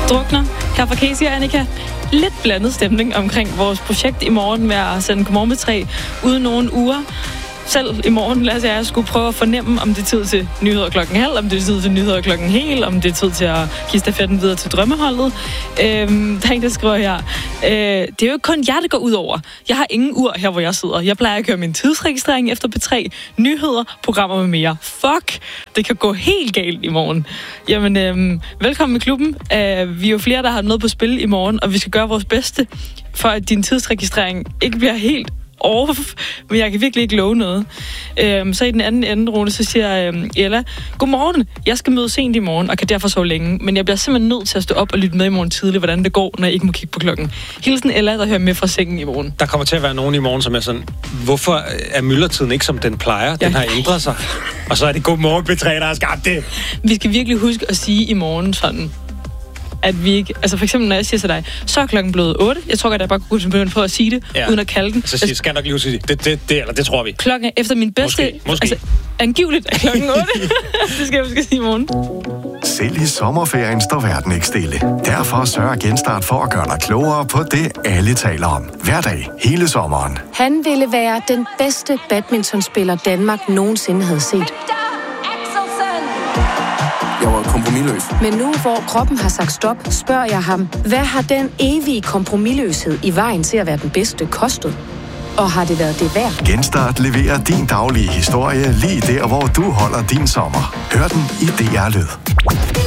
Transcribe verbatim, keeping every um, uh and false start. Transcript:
drukner. Her fra Casey og Annika. Lidt blandet stemning omkring vores projekt i morgen med at sende Godmorgen med tre uden nogle uger. Selv i morgen, lad os jeg skulle prøve at fornemme, om det er tid til nyheder klokken halv, om det er tid til nyheder klokken hel, om det er tid til at give stafetten videre til drømmeholdet. Øhm, der er en, der skriver her. Øh, det er jo ikke kun jer, det går ud over. Jeg har ingen ur her, hvor jeg sidder. Jeg plejer at køre min tidsregistrering efter P tre. Nyheder, programmer med mere. Fuck! Det kan gå helt galt i morgen. Jamen, øhm, velkommen i klubben. Øh, vi er jo flere, der har noget på spil i morgen, og vi skal gøre vores bedste, for at din tidsregistrering ikke bliver helt off, men jeg kan virkelig ikke love noget. Øhm, så i den anden ende, Rune, så siger øhm, Ella, godmorgen, jeg skal møde sent i morgen, og kan derfor sove længe, men jeg bliver simpelthen nødt til at stå op og lytte med i morgen tidligt, hvordan det går, når jeg ikke må kigge på klokken. Hilsen Ella, der hører med fra sengen i morgen. Der kommer til at være nogen i morgen, som er sådan, hvorfor er myldretiden ikke, som den plejer? Den ja. har ændret sig. Og så er det godmorgen, P tre, der har skabt det. Vi skal virkelig huske at sige i morgen sådan, at vi ikke... Altså for eksempel, når jeg siger til dig, så er klokken blevet otte. Jeg tror godt, at jeg bare kunne begynde på at sige det, ja. uden at kalde den. Så siger, skal jeg nok lige huske det. Det, det, det, eller det tror vi. Klokken er efter min bedste... Måske. Måske. Altså, angiveligt er klokken otte. Det skal jeg huske at sige i morgen. Selv i sommerferien står verden ikke stille. Derfor sørger Genstart for at gøre dig klogere på det, alle taler om. Hver dag, hele sommeren. Han ville være den bedste badmintonspiller, Danmark nogensinde havde set. Jeg var kompromisløs. Men nu, hvor kroppen har sagt stop, spørger jeg ham, hvad har den evige kompromisløshed i vejen til at være den bedste kostet? Og har det været det værd? Genstart leverer din daglige historie lige der, hvor du holder din sommer. Hør den i D R Lyd.